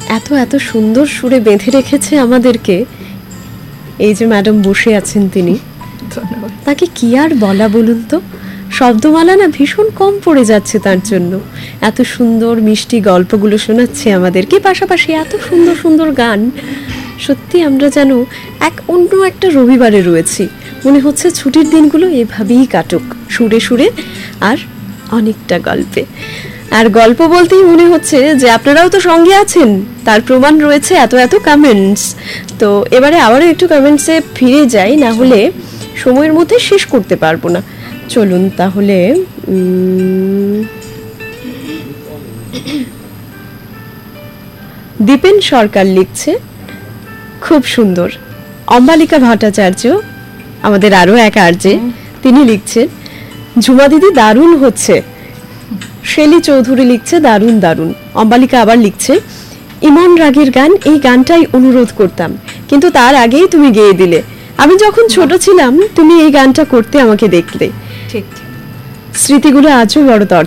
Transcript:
এত এত সুন্দর সুরে বেঁধে রেখেছে আমাদেরকে। এই যে ম্যাডাম বসে আছেন তিনি, তাকে কি আর বলা বলুন তো, শব্দমালা না ভীষণ কম পড়ে যাচ্ছে তার জন্য। এত সুন্দর মিষ্টি গল্পগুলো শোনাচ্ছে আমাদেরকে, পাশাপাশি এত সুন্দর সুন্দর গান। সত্যি আমরা যেন অন্য একটা রবিবারে রয়েছি। মনে হচ্ছে ছুটির দিনগুলো এভাবেই কাটুক, সুরে সুরে আর অনেকটা গল্পে। আর গল্প বলতেই মনে হচ্ছে যে আপনারাও তো সঙ্গে আছেন, তার প্রমাণ রয়েছে এত এত কমেন্টস। তো এবারে আবারও একটু কমেন্টসে ফিরে যাই, না হলে সময়ের মধ্যে শেষ করতে পারবো না। চলুন তাহলে। দীপেন সরকার লিখছে খুব সুন্দর। অম্বালিকা ভট্টাচার্য, আমাদের আরও এক আরজে, তিনি লিখছেন ঝুমা দিদি দারুণ হচ্ছে। শেলি চৌধুরী লিখছে দারুণ দারুণ। অম্বালিকা আবার লিখছে ইমন রাগের গান, এই গানটাই অনুরোধ করতাম, কিন্তু তার আগেই তুমি গেয়ে দিলে। আমি যখন ছোট ছিলাম তুমি এই গানটা করতে আমাকে দেখলে। স্মৃতিগুলো আজও বড়